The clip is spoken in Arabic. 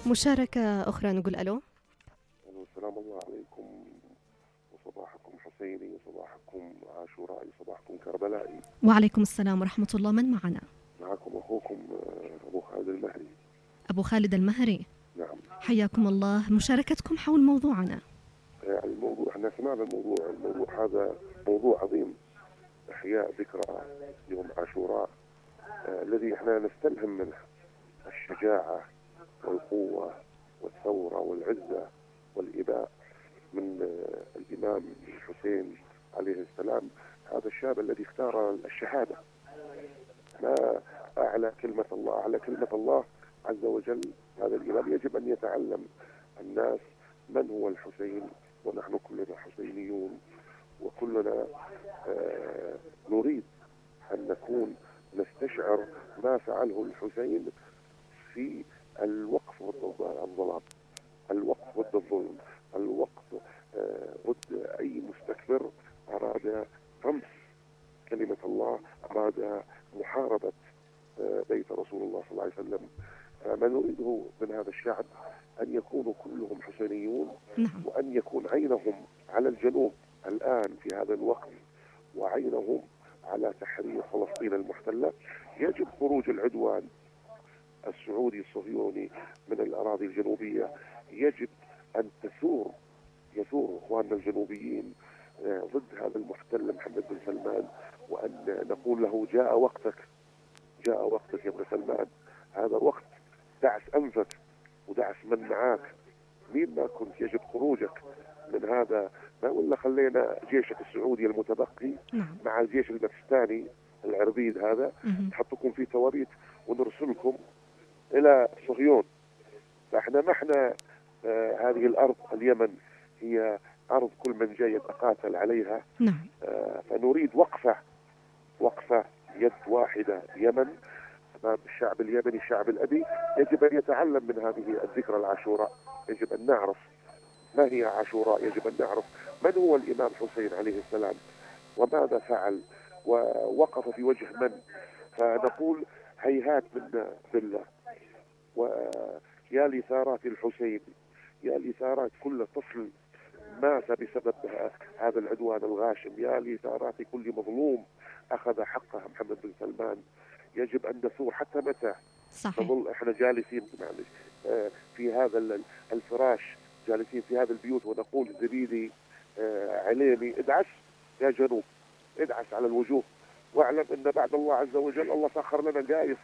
مشاركة أخرى نقول ألو. السلام الله عليكم، وصباحكم حسيني، وصباحكم عاشورائي، وصباحكم كربلائي. وعليكم السلام ورحمة الله، من معنا؟ معكم أخوكم أبو خالد المهري. أبو خالد المهري، نعم. حياكم الله. مشاركتكم حول موضوعنا. الموضوع احنا سمعنا الموضوع هذا موضوع عظيم، إحياء ذكرى يوم عاشوراء الذي احنا نستلهم منه الشجاعة والقوة والثورة والعزة والإباء من الإمام الحسين عليه السلام، هذا الشاب الذي اختار الشهادة. ما أعلى كلمة الله، أعلى كلمة الله عز وجل. هذا الإمام يجب أن يتعلم الناس من هو الحسين، ونحن كلنا حسينيون، وكلنا نريد أن نكون نستشعر ما فعله الحسين في الوقف ضد الظلام، الوقف ضد الظلم، الوقف ضد أي مستكبر أراد طمس كلمة الله، أراد محاربة بيت رسول الله صلى الله عليه وسلم. ما نريده من هذا الشعب أن يكونوا كلهم حسينيون، وأن يكون عينهم على الجنوب الآن في هذا الوقت، وعينهم على تحرير فلسطين المحتلة. يجب خروج العدوان السعودي الصهيوني من الأراضي الجنوبية، يجب أن يثور إخواننا الجنوبيين ضد هذا المحتل محمد بن سلمان، وأن نقول له جاء وقتك يا ابن سلمان. هذا وقت دعس أنفك ودعس من معاك، مين ما كنت يجب خروجك من هذا. ما ولا خلينا جيشك السعودي المتبقي مع الجيش الباكستاني العربيد هذا نحطكم في توابيت ونرسلكم إلى صهيون. فإحنا ما إحنا هذه الأرض اليمن هي أرض كل من جاي يتقاتل عليها. فنريد وقفة يد واحدة يمن أمام الشعب اليمني، الشعب الأبي. يجب أن يتعلم من هذه الذكرى العاشوراء، يجب أن نعرف ما هي عاشوراء، يجب أن نعرف من هو الإمام حسين عليه السلام وماذا فعل ووقف في وجه من. فنقول هيهات منا بالله، ويا لثارات الحسين، يا لثارات كل طفل مات بسبب هذا العدوان الغاشم، يا لثارات كل مظلوم أخذ حقه محمد بن سلمان. يجب أن نثور. حتى متى نظل إحنا جالسين في هذا الفراش، جالسين في هذا البيوت ونقول زبيدي عليمي ادعس يا جنوب، ادعس على الوجوه، واعلم أن بعد الله عز وجل الله سخر لنا قايس